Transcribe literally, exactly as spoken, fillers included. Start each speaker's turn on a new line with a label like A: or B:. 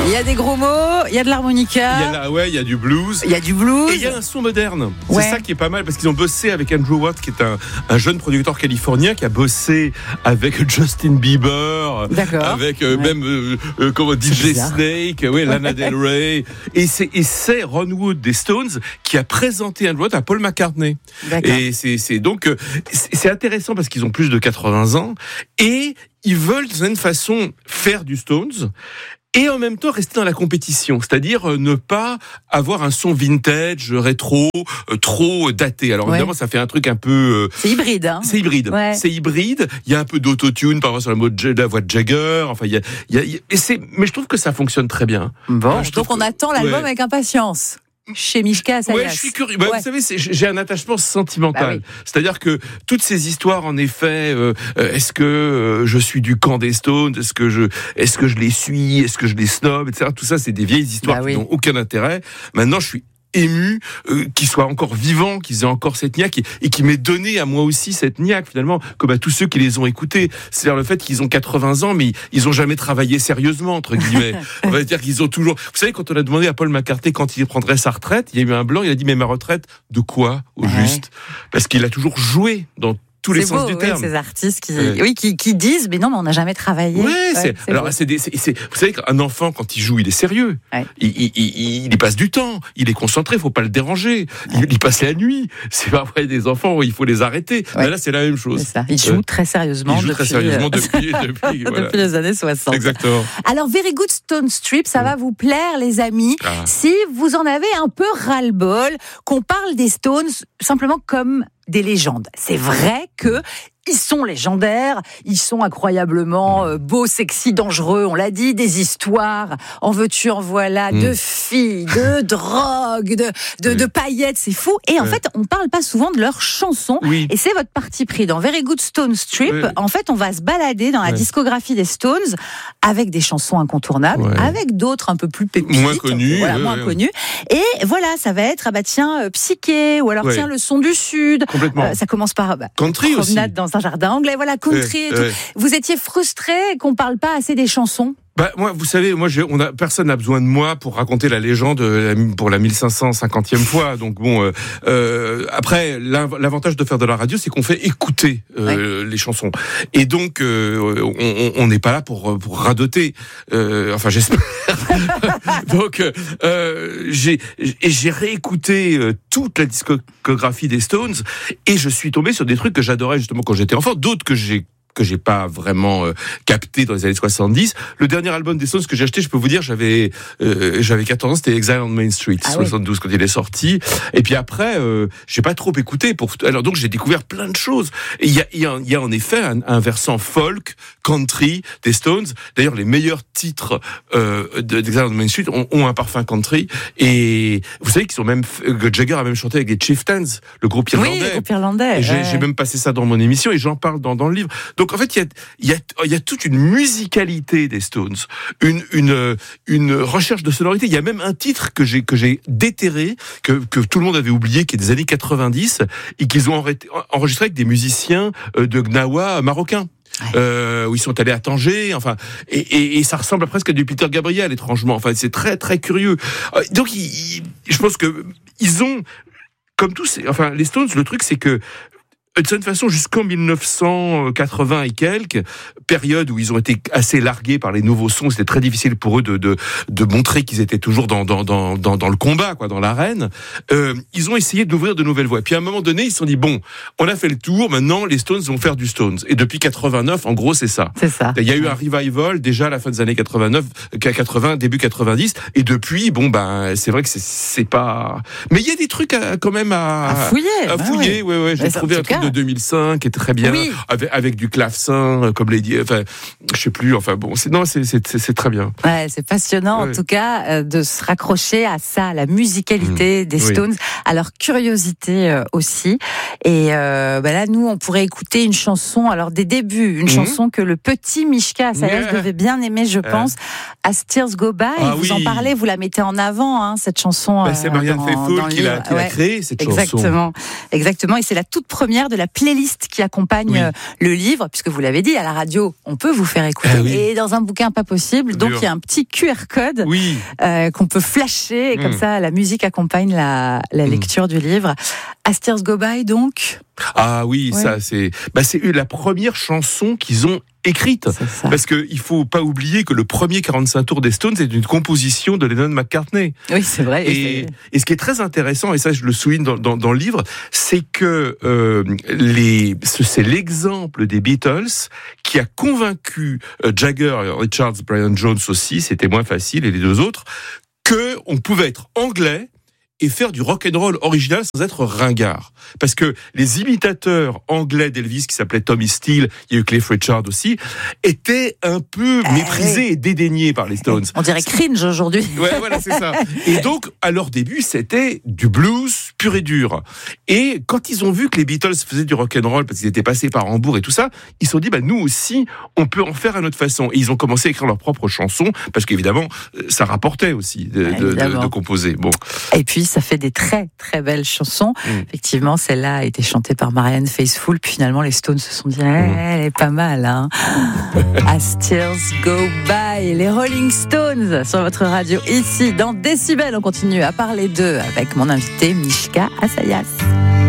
A: Il y a des gros mots, il y a de l'harmonica.
B: Il y a la, ouais, il y a du blues.
A: Il y a du blues.
B: Et il y a un son moderne.
A: Ouais.
B: C'est ça qui est pas mal parce qu'ils ont bossé avec Andrew Watt, qui est un, un jeune producteur californien qui a bossé avec Justin Bieber,
A: D'accord.
B: avec euh,
A: Ouais.
B: même euh, euh, comment D J Snake, ouais, Lana Del Rey. Et c'est, et c'est Ron Wood des Stones qui a présenté Andrew Watt à Paul McCartney.
A: D'accord.
B: Et c'est, c'est donc euh, c'est, c'est intéressant parce qu'ils ont plus de quatre-vingts ans et ils veulent d'une certaine façon faire du Stones. Et en même temps rester dans la compétition, c'est-à-dire ne pas avoir un son vintage, rétro, euh, trop daté. Alors ouais. évidemment, ça fait un truc un peu... Euh,
A: c'est hybride, hein.
B: C'est hybride. Ouais. C'est hybride. Il y a un peu d'autotune, par exemple sur la, mode, la voix de Jagger. Enfin, il y a, il y a, il y a et c'est, mais je trouve que ça fonctionne très bien.
A: Bon,
B: euh,
A: donc on
B: que,
A: attend l'album ouais. avec impatience. Chez Mishka Asayas.
B: Ouais, je suis curieux. Bah, ouais. Vous savez, c'est, j'ai un attachement sentimental. Bah oui. C'est-à-dire que toutes ces histoires, en effet, euh, est-ce que euh, je suis du camp des Stones, est-ce que je, est-ce que je les suis, est-ce que je les snob, et cetera. Tout ça, c'est des vieilles histoires bah qui oui. n'ont aucun intérêt. Maintenant, je suis ému, euh, qu'ils soient encore vivants, qu'ils aient encore cette niaque et, et qui m'ait donné à moi aussi cette niaque finalement, comme à tous ceux qui les ont écoutés. C'est-à-dire le fait qu'ils ont quatre-vingts ans, mais ils ont jamais travaillé sérieusement entre guillemets. On va dire qu'ils ont toujours. Vous savez, quand on a demandé à Paul McCartney quand il prendrait sa retraite, il y a eu un blanc. Il a dit mais ma retraite de quoi au ouais. juste? Parce qu'il a toujours joué dans tous les
A: c'est
B: sens
A: beau,
B: du
A: oui,
B: terme.
A: Ces artistes qui, ouais. oui, qui, qui disent, mais non, mais on n'a jamais travaillé.
B: Ouais,
A: ouais
B: c'est,
A: c'est
B: alors c'est des, c'est, c'est, vous savez qu'un enfant quand il joue, il est sérieux. Ouais. Il, il, il, il y passe du temps. Il est concentré. Faut pas le déranger. Ouais. Il, il passe la nuit. C'est pas vrai des enfants où il faut les arrêter. Ouais. Mais là, c'est la même chose.
A: C'est ça. Il joue euh, très sérieusement.
B: Il joue
A: depuis,
B: très sérieusement depuis, depuis,
A: voilà. depuis les années soixante.
B: Exactement.
A: Alors, Very Good Stone Strip, ça mmh. va vous plaire, les amis, ah. si vous en avez un peu ras-le-bol, qu'on parle des Stones simplement comme des légendes. C'est vrai que ils sont légendaires, ils sont incroyablement euh, beaux, sexy, dangereux, on l'a dit, des histoires, en veux-tu, en voilà, mmh. de filles, de drogue, de, de, oui. de paillettes, c'est fou. Et en oui. fait, on parle pas souvent de leurs chansons, oui. et c'est votre parti pris. Dans Very Good Stone Strip, oui. en fait, on va se balader dans la oui. discographie des Stones avec des chansons incontournables, oui. avec d'autres un peu plus pépites,
B: moins connues,
A: voilà,
B: oui,
A: moins
B: oui.
A: connues. Et voilà, ça va être, ah bah tiens, euh, Psyché, ou alors oui. tiens, le son du Sud.
B: Complètement.
A: Euh, ça commence par bah,
B: country
A: promenade
B: aussi.
A: dans un jardin anglais, voilà, country et, et tout. Et. Vous étiez frustré qu'on parle pas assez des chansons?
B: Bah, moi, vous savez, moi, j'ai, on a, personne n'a besoin de moi pour raconter la légende pour la mille cinq cent cinquantième fois. Donc bon, euh, euh, après, l'avantage de faire de la radio, c'est qu'on fait écouter euh, ouais. les chansons. Et donc, euh, on n'est pas là pour pour radoter. Euh, enfin, j'espère. donc, euh, j'ai et j'ai réécouté euh, toute la discographie des Stones et je suis tombé sur des trucs que j'adorais justement quand j'étais enfant, d'autres que j'ai que j'ai pas vraiment euh, capté dans les années soixante-dix. Le dernier album des Stones que j'ai acheté, je peux vous dire, j'avais euh, j'avais quatorze ans, c'était Exile on Main Street, ah soixante-douze oui. quand il est sorti. Et puis après, euh, j'ai pas trop écouté. Pour alors donc j'ai découvert plein de choses. Et il y a il y a, y a en effet un, un versant folk, country des Stones. D'ailleurs, les meilleurs titres euh, d'Exile on Main Street ont, ont un parfum country. Et vous savez qu'ils sont même Jagger a même chanté avec les Chieftains, le groupe irlandais.
A: Oui, le groupe irlandais.
B: Et j'ai,
A: ouais.
B: j'ai même passé ça dans mon émission et j'en parle dans dans le livre. Donc en fait, il y a, il y a, il y a toute une musicalité des Stones, une, une, une recherche de sonorité. Il y a même un titre que j'ai, que j'ai déterré, que, que tout le monde avait oublié, qui est des années quatre-vingt-dix, et qu'ils ont enregistré avec des musiciens de Gnawa marocains. Ouais. Euh, où ils sont allés à Tanger, enfin, et, et, et ça ressemble presque à du Peter Gabriel, étrangement. Enfin, c'est très, très curieux. Donc, ils, ils, je pense que ils ont, comme tous, enfin, les Stones, le truc, c'est que de cette façon, jusqu'en mille neuf cent quatre-vingts et quelques, période où ils ont été assez largués par les nouveaux sons, c'était très difficile pour eux de de, de montrer qu'ils étaient toujours dans dans dans dans, dans le combat, quoi, dans l'arène. Euh, ils ont essayé d'ouvrir de nouvelles voies. Puis à un moment donné, ils se sont dit bon, on a fait le tour. Maintenant, les Stones vont faire du Stones. Et depuis quatre-vingt-neuf, en gros, c'est ça.
A: C'est ça.
B: Il y a eu un revival déjà à la fin des années quatre-vingt-neuf, quatre-vingts, début quatre-vingt-dix. Et depuis, bon ben, c'est vrai que c'est c'est pas. Mais il y a des trucs à, quand même à,
A: à fouiller.
B: À fouiller, ouais, ouais. ouais. J'ai
A: mais
B: trouvé un truc de deux mille cinq qui est très bien,
A: oui.
B: avec, avec du clavecin, comme les dit, enfin, je sais plus, enfin bon, c'est, non, c'est, c'est, c'est très bien.
A: Ouais, c'est passionnant, ouais. en tout cas, euh, de se raccrocher à ça, à la musicalité mmh. des Stones, oui. à leur curiosité euh, aussi. Et euh, bah là, nous, on pourrait écouter une chanson, alors des débuts, une mmh. chanson que le petit Mishka Asayas yeah. devait bien aimer, je pense, yeah. As Tears Go By. Ah, vous oui. en parlez, vous la mettez en avant, hein, cette chanson.
B: Bah, c'est Marianne
A: euh,
B: Faithfull qui, l'a, qui ouais. l'a créée, cette
A: Exactement.
B: chanson.
A: Exactement, et c'est la toute première de la playlist qui accompagne oui. le livre, puisque vous l'avez dit, à la radio, on peut vous faire écouter. Ah oui. Et dans un bouquin, pas possible. Donc, il y a un petit Q R code oui. euh, qu'on peut flasher. Et mmh. comme ça, la musique accompagne la, la lecture mmh. du livre. As Tears Go By, donc.
B: Ah oui, ouais. ça, c'est, bah, c'est la première chanson qu'ils ont écrite. Parce qu'il faut pas oublier que le premier quarante-cinq tours des Stones est une composition de Lennon-McCartney.
A: Oui, c'est vrai.
B: Et, et ce qui est très intéressant, et ça je le souligne dans, dans, dans le livre, c'est que euh, les, c'est l'exemple des Beatles qui a convaincu euh, Jagger, Richards, Brian Jones aussi, c'était moins facile, et les deux autres, que on pouvait être anglais et faire du rock'n'roll original sans être ringard. Parce que les imitateurs anglais d'Elvis, qui s'appelaient Tommy Steele, il y a eu Cliff Richard aussi, étaient un peu euh, méprisés oui. et dédaignés par les Stones.
A: On dirait cringe aujourd'hui.
B: Ouais, voilà, c'est ça. Et donc, à leur début, c'était du blues pur et dur. Et quand ils ont vu que les Beatles faisaient du rock'n'roll, parce qu'ils étaient passés par Hambourg et tout ça, ils se sont dit, bah, nous aussi, on peut en faire à notre façon. Et ils ont commencé à écrire leurs propres chansons, parce qu'évidemment, ça rapportait aussi de, de, de, de composer. Bon.
A: Et puis, ça fait des très très belles chansons. Mmh. Effectivement, celle-là a été chantée par Marianne Faithfull. Puis finalement, les Stones se sont dit, eh, mmh. elle est pas mal, hein. As Tears Go By, les Rolling Stones sur votre radio ici dans Décibel. On continue à parler d'eux avec mon invité Mishka Assayas.